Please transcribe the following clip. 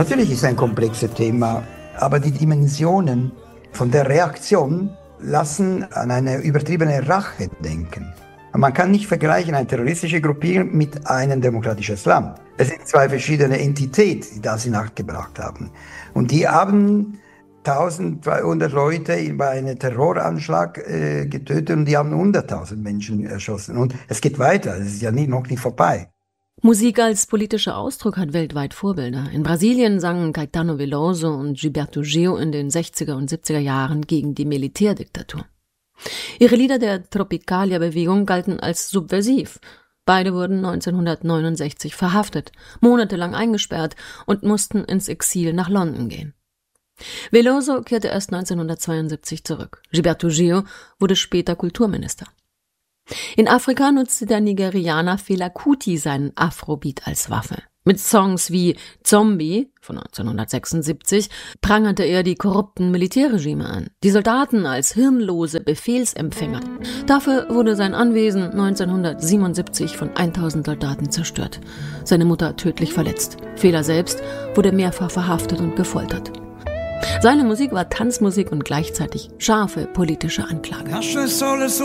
Natürlich ist es ein komplexes Thema, aber die Dimensionen von der Reaktion lassen an eine übertriebene Rache denken. Man kann nicht vergleichen eine terroristische Gruppierung mit einem demokratischen Land. Es sind zwei verschiedene Entitäten, die das in Acht gebracht haben. Und die haben 1200 Leute bei einem Terroranschlag getötet und die haben 100.000 Menschen erschossen. Und es geht weiter, es ist ja noch nicht vorbei. Musik als politischer Ausdruck hat weltweit Vorbilder. In Brasilien sangen Caetano Veloso und Gilberto Gil in den 60er und 70er Jahren gegen die Militärdiktatur. Ihre Lieder der Tropicalia-Bewegung galten als subversiv. Beide wurden 1969 verhaftet, monatelang eingesperrt und mussten ins Exil nach London gehen. Veloso kehrte erst 1972 zurück. Gilberto Gil wurde später Kulturminister. In Afrika nutzte der Nigerianer Fela Kuti seinen Afrobeat als Waffe. Mit Songs wie Zombie von 1976 prangerte er die korrupten Militärregime an, die Soldaten als hirnlose Befehlsempfänger. Dafür wurde sein Anwesen 1977 von 1000 Soldaten zerstört. Seine Mutter tödlich verletzt. Fela selbst wurde mehrfach verhaftet und gefoltert. Seine Musik war Tanzmusik und gleichzeitig scharfe politische Anklage.